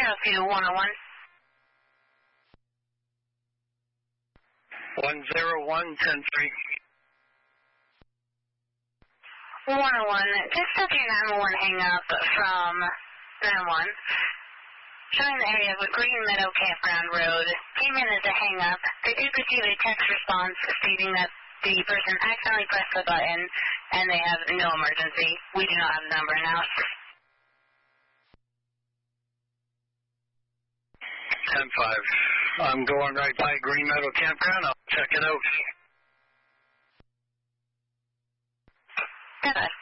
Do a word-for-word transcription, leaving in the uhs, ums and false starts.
zero two one oh one. one zero one, ten three. one oh one, just took your nine one one hang up from nine one one. Showing the area of Green Meadow Campground Road. Came in as a hang up. They did receive a text response stating that the person accidentally pressed the button and they have no emergency. We do not have the number now. ten five. I'm going right by Green Meadow Campground. I'll check it out. Good.